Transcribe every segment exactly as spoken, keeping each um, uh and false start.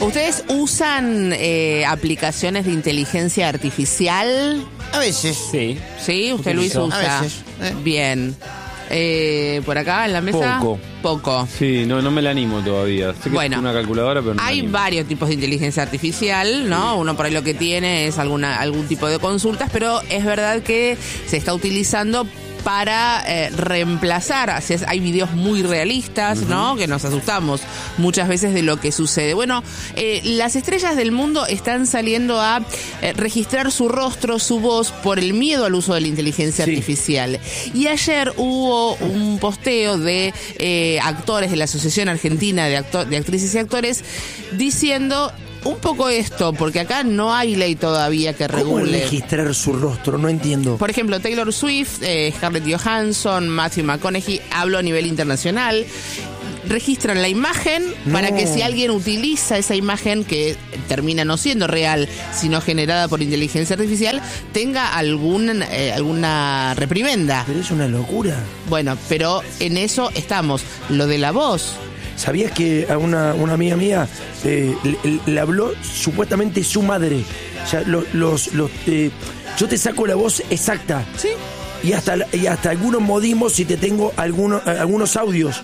¿Ustedes usan eh, aplicaciones de inteligencia artificial? A veces. Sí. ¿Sí? ¿Usted, Luis, usa? A veces. ¿eh? Bien. Eh, ¿Por acá en la mesa? Poco. Poco. Sí, no, no me la animo todavía. Sé que Bueno, es una calculadora, pero no me hay animo. varios tipos de inteligencia artificial, ¿no? Uno por ahí lo que tiene es alguna algún tipo de consultas, pero es verdad que se está utilizando para eh, reemplazar, así es, hay videos muy realistas, uh-huh. ¿no? Que nos asustamos muchas veces de lo que sucede. Bueno, eh, las estrellas del mundo están saliendo a eh, registrar su rostro, su voz, por el miedo al uso de la inteligencia sí. artificial. Y ayer hubo un posteo de eh, actores de la Asociación Argentina de, Acto- de Actrices y Actores diciendo un poco esto, porque acá no hay ley todavía que regule. ¿Cómo registrar su rostro? No entiendo. Por ejemplo, Taylor Swift, eh, Scarlett Johansson, Matthew McConaughey, hablo a nivel internacional. Registran la imagen no. para que si alguien utiliza esa imagen, que termina no siendo real, sino generada por inteligencia artificial, tenga algún, eh, alguna reprimenda. Pero es una locura. Bueno, pero en eso estamos. Lo de la voz. ¿Sabías que a una, una amiga mía eh, le, le habló supuestamente su madre? O sea, los, los, los eh, yo te saco la voz exacta. Sí. Y hasta, y hasta algunos modismos si te tengo algunos, algunos audios.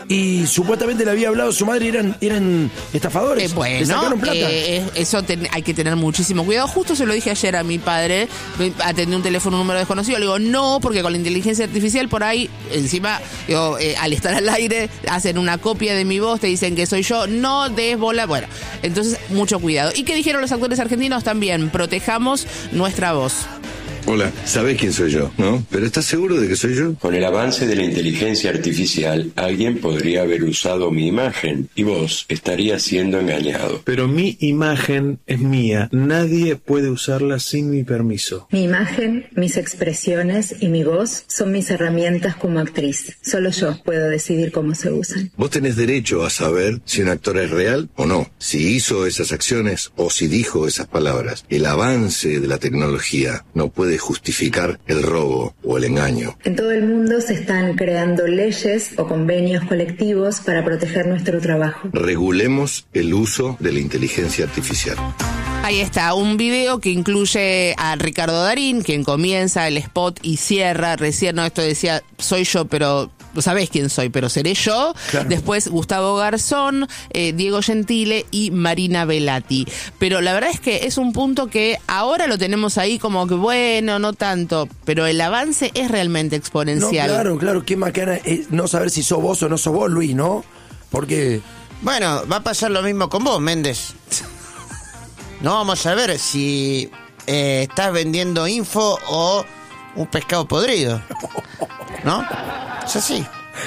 Y supuestamente le había hablado su madre y eran, eran estafadores. Eh, bueno, le sacaron plata. Eh, eso ten, hay que tener muchísimo cuidado. Justo se lo dije ayer a mi padre, atendí un teléfono, un número desconocido. Le digo, no, porque con la inteligencia artificial por ahí, encima, digo, eh, al estar al aire, hacen una copia de mi voz, te dicen que soy yo, no des bola. Bueno, entonces, mucho cuidado. ¿Y qué dijeron los actores argentinos? También, protejamos nuestra voz. Hola, sabés quién soy yo, ¿no? ¿Pero estás seguro de que soy yo? Con el avance de la inteligencia artificial, alguien podría haber usado mi imagen y vos estarías siendo engañado. Pero mi imagen es mía. Nadie puede usarla sin mi permiso. Mi imagen, mis expresiones y mi voz son mis herramientas como actriz. Solo yo puedo decidir cómo se usan. Vos tenés derecho a saber si un actor es real o no, si hizo esas acciones o si dijo esas palabras. El avance de la tecnología no puede justificar el robo o el engaño. En todo el mundo se están creando leyes o convenios colectivos para proteger nuestro trabajo. Regulemos el uso de la inteligencia artificial. Ahí está, un video que incluye a Ricardo Darín, quien comienza el spot y cierra. Recién, no, esto decía, soy yo, pero sabés quién soy, pero seré yo. Claro. Después Gustavo Garzón, eh, Diego Gentile y Marina Velati. Pero la verdad es que es un punto que ahora lo tenemos ahí como que bueno, no tanto, pero el avance es realmente exponencial. No, claro, claro, qué macana es no saber si sos vos o no sos vos, Luis, ¿no? Porque... Bueno, va a pasar lo mismo con vos, Méndez. No vamos a ver si eh, estás vendiendo info o un pescado podrido, ¿no? Es así.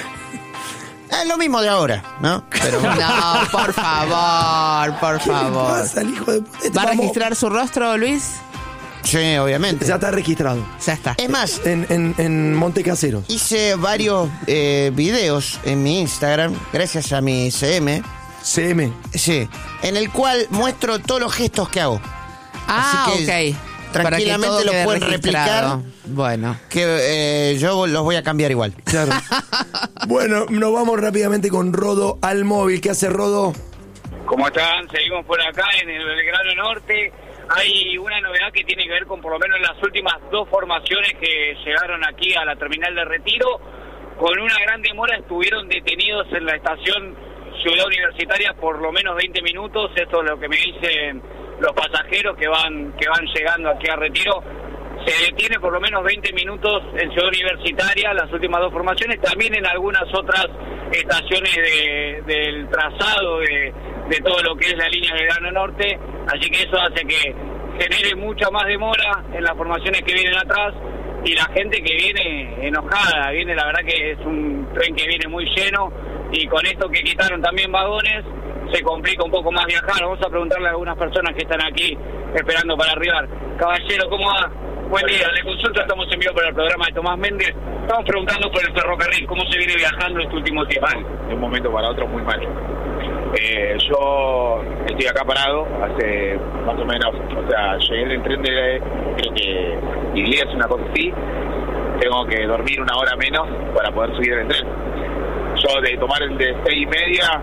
Es lo mismo de ahora, ¿no? Pero bueno. No, por favor, por ¿Qué favor. le pasa al hijo de puta? ¿Va a Vamos. registrar su rostro, Luis? Sí, obviamente. Ya está registrado. Ya está. Es más, En, en, en Monte Casero. hice varios eh, videos en mi Instagram, gracias a mi C M. C M. Sí, en el cual muestro todos los gestos que hago. Ah, Así que ok. tranquilamente Para que todo lo quede pueden registrado. replicar. Bueno. Que eh, yo los voy a cambiar igual. Claro. Bueno, nos vamos rápidamente con Rodo al móvil. ¿Qué hace Rodo? ¿Cómo están? Seguimos por acá en el Belgrano Norte. Hay una novedad que tiene que ver con por lo menos las últimas dos formaciones que llegaron aquí a la terminal de Retiro. Con una gran demora estuvieron detenidos en la estación Ciudad Universitaria por lo menos veinte minutos. Esto es lo que me dicen los pasajeros que van que van llegando aquí a Retiro. Se detiene por lo menos veinte minutos en Ciudad Universitaria, las últimas dos formaciones, también en algunas otras estaciones de, del trazado de, de todo lo que es la línea Belgrano Norte, así que eso hace que genere mucha más demora en las formaciones que vienen atrás y la gente que viene enojada, viene, la verdad que es un tren que viene muy lleno y con esto que quitaron también vagones se complica un poco más viajar. Vamos a preguntarle a algunas personas que están aquí esperando para arribar. Caballero, ¿cómo va? Buen día, le consulta, estamos en vivo para el programa de Tomás Méndez. Estamos preguntando por el ferrocarril, ¿cómo se viene viajando este último tiempo? De un momento para otro muy mal. Eh, yo estoy acá parado hace más o menos, o sea, llegué del tren de, creo que Iglesias, una cosa así. Tengo que dormir una hora menos para poder subir en el tren. Yo de tomar el de seis y media,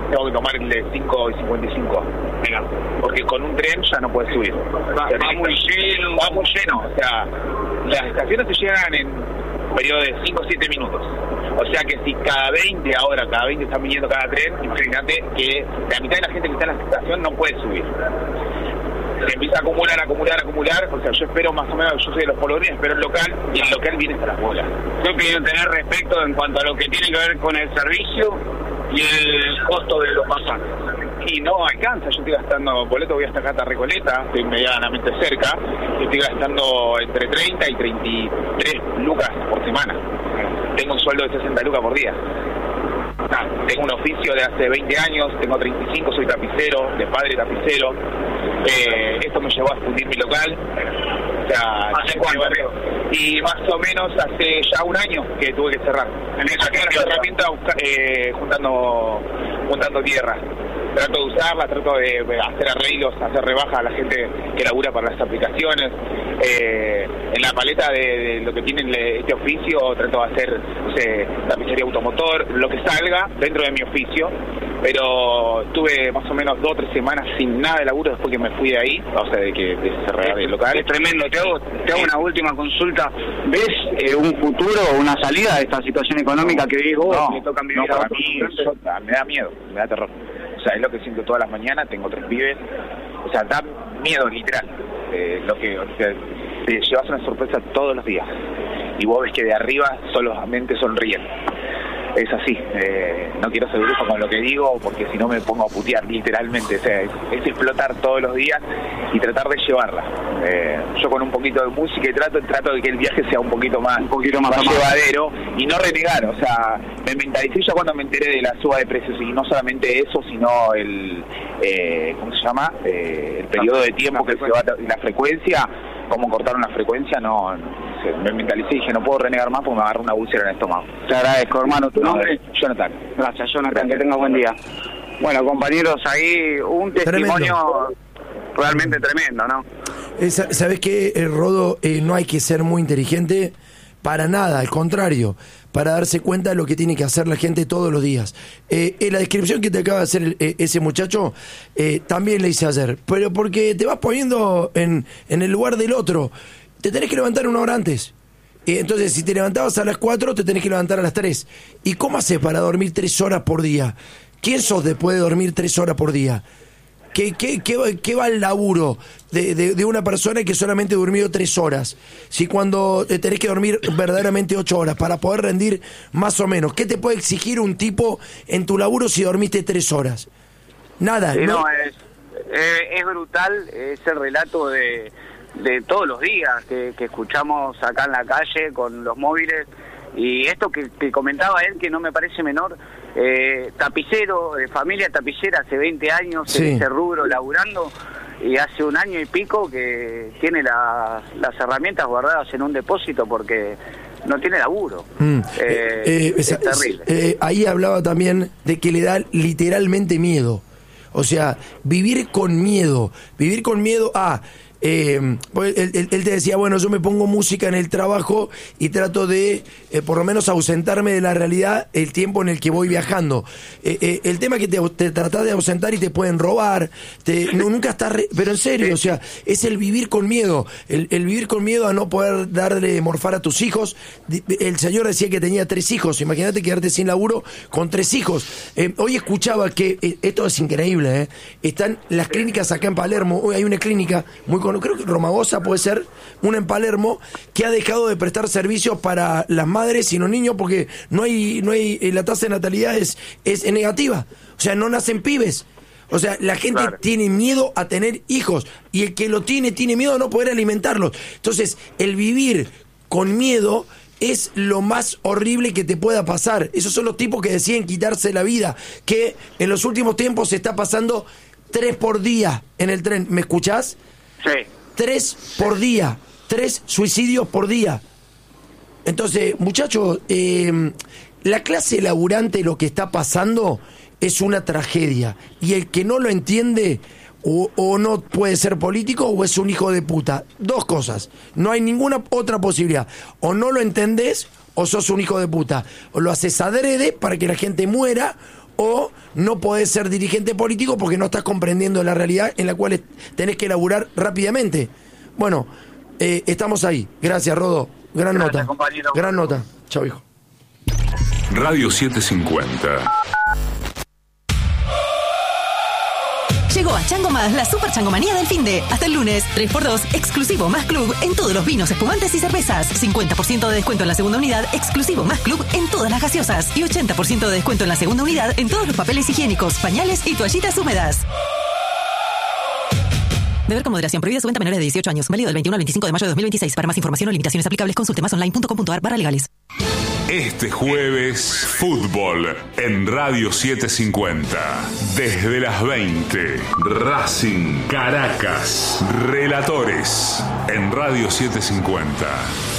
tengo que tomar el de cinco y cincuenta y cinco. Mira, porque con un tren ya no puedes subir. Va, o sea, va muy lleno. Va muy lleno. O sea, las estaciones se llenan en un periodo de cinco o siete minutos. O sea que si cada veinte ahora, cada veinte están viniendo cada tren, imagínate que la mitad de la gente que está en la estación no puede subir. Se empieza a acumular, acumular, acumular. O sea, yo espero más o menos, yo soy de los polvorines, espero el local, y el local viene hasta las bolas. Yo quiero tener respecto en cuanto a lo que tiene que ver con el servicio y el costo de los pasajes. Y no alcanza, yo estoy gastando, boleto voy hasta acá a Recoleta, estoy medianamente cerca, estoy gastando entre treinta y treinta y tres lucas por semana. Tengo un sueldo de sesenta lucas por día. Ah, tengo un oficio de hace veinte años, tengo treinta y cinco, soy tapicero, de padre tapicero. Eh, esto me llevó a fundir mi local. O sea, ¿hace cuánto? Y más o menos hace ya un año que tuve que cerrar. En esa herramienta eh, juntando, juntando tierra. Trato de usarla, trato de hacer arreglos, hacer rebajas a la gente que labura para las aplicaciones. Eh, en la paleta de, de lo que tiene este oficio, trato de hacer, no sé, tapicería automotor, lo que salga dentro de mi oficio. Pero tuve más o menos dos o tres semanas sin nada de laburo después que me fui de ahí, o sea, de que de cerrar el local. Es tremendo. Te hago, te hago una última consulta. ¿Ves eh, un futuro o una salida de esta situación económica que vivís vos? No, que tocan vivir no, a para otros mí estudiantes? eso, me da miedo, me da terror. O sea, es lo que siento todas las mañanas, tengo tres pibes. O sea, da miedo, literal. Eh, lo que, o sea, te llevas una sorpresa todos los días. Y vos ves que de arriba solamente sonríen. Es así, eh, no quiero ser brujo con lo que digo porque si no me pongo a putear literalmente, o sea, es, es explotar todos los días y tratar de llevarla. Eh, yo con un poquito de música y trato, trato de que el viaje sea un poquito más, un poquito más, más llevadero y no renegar, o sea, me mentalicé ya cuando me enteré de la suba de precios y no solamente eso, sino el, eh, ¿cómo se llama? Eh, el periodo de tiempo que se va, la frecuencia, cómo cortaron la frecuencia, no... me mentalicé y dije no puedo renegar más porque me agarra una úlcera en el estómago. Te agradezco, hermano. ¿Tu nombre? Jonathan. Gracias, Jonathan. Que tenga buen día. Bueno, compañeros, ahí un testimonio tremendo. Realmente tremendo, ¿no? Eh, ¿Sabes qué, eh, Rodo? Eh, no hay que ser muy inteligente para nada, al contrario, para darse cuenta de lo que tiene que hacer la gente todos los días. Eh, en la descripción que te acaba de hacer el, eh, ese muchacho, eh, también le hice ayer, pero porque te vas poniendo en, en el lugar del otro. Te tenés que levantar una hora antes. Eh, entonces, si te levantabas a las cuatro, te tenés que levantar a las tres. ¿Y cómo haces para dormir tres horas por día? ¿Quién sos después de dormir tres horas por día? ¿Qué, qué, qué, qué va el laburo de, de, de una persona que solamente durmió tres horas? Si cuando tenés que dormir verdaderamente ocho horas para poder rendir más o menos, ¿qué te puede exigir un tipo en tu laburo si dormiste tres horas? Nada. Sí, ¿no? no, es, es, es brutal ese relato de... de todos los días que, que escuchamos acá en la calle con los móviles y esto que, que comentaba él que no me parece menor, eh, tapicero, de familia tapicera hace veinte años sí. en ese rubro laburando y hace un año y pico que tiene la, las herramientas guardadas en un depósito porque no tiene laburo. Mm. Eh, eh, eh, es, es terrible. Eh, ahí hablaba también de que le da literalmente miedo. O sea, vivir con miedo, vivir con miedo a... Eh, él, él, él te decía, bueno, yo me pongo música en el trabajo y trato de, eh, por lo menos, ausentarme de la realidad el tiempo en el que voy viajando. Eh, eh, el tema es que te, te tratás de ausentar y te pueden robar, te, no, nunca estás... Re, pero en serio, o sea, es el vivir con miedo, el, el vivir con miedo a no poder darle morfar a tus hijos. El señor decía que tenía tres hijos, imagínate quedarte sin laburo con tres hijos. Eh, hoy escuchaba que, eh, esto es increíble, eh, están las clínicas acá en Palermo, hoy hay una clínica muy conocida, creo que Romagosa puede ser, una en Palermo, que ha dejado de prestar servicios para las madres y los niños porque no hay, no hay, la tasa de natalidad es, es negativa, o sea, no nacen pibes. O sea, la gente claro. tiene miedo a tener hijos y el que lo tiene, tiene miedo a no poder alimentarlos. Entonces, el vivir con miedo es lo más horrible que te pueda pasar. Esos son los tipos que deciden quitarse la vida, que en los últimos tiempos se está pasando tres por día en el tren. ¿Me escuchás? Sí. Tres por día, tres suicidios por día. Entonces, muchachos, eh, la clase laburante lo que está pasando es una tragedia. Y el que no lo entiende, o, o no puede ser político o es un hijo de puta. Dos cosas. No hay ninguna otra posibilidad. O no lo entendés o sos un hijo de puta. O lo haces adrede para que la gente muera, o no podés ser dirigente político porque no estás comprendiendo la realidad en la cual tenés que laburar rápidamente. Bueno, eh, estamos ahí. Gracias, Rodo. Gran Gracias, nota. compañero. Gran nota. Chao, hijo. Radio setecientos cincuenta. Llegó a Chango Más la super changomanía del finde. Hasta el lunes, tres por dos, exclusivo más club en todos los vinos, espumantes y cervezas. cincuenta por ciento de descuento en la segunda unidad, exclusivo más club en todas las gaseosas. Y ochenta por ciento de descuento en la segunda unidad en todos los papeles higiénicos, pañales y toallitas húmedas. Beber con moderación. Prohibida su venta a menores de dieciocho años. Válido del veintiuno al veinticinco de mayo de dos mil veintiséis. Para más información o limitaciones aplicables, consulte masonline.com.ar barra legales. Este jueves, fútbol en Radio setecientos cincuenta. Desde las veinte, Racing Caracas. Relatores en Radio setecientos cincuenta.